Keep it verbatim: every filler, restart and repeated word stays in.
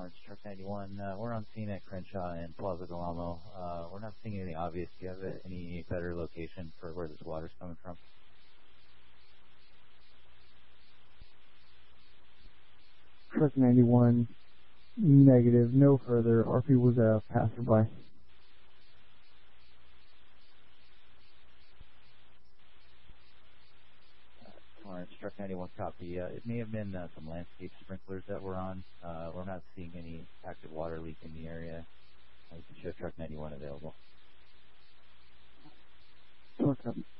Lawrence, Truck ninety-one. Uh, we're on scene at Crenshaw and Plaza del Amo. Uh, we're not seeing anything obvious. Do you have any better location for where this water's coming from? Truck ninety-one, negative, no further. R P was a passerby. Lawrence, Truck ninety-one, copy. Uh, it may have been uh, some landscape sprinklers that were on. Uh, we're not seeing any active water leak in the area. Uh, we can show Truck ninety-one available. Truck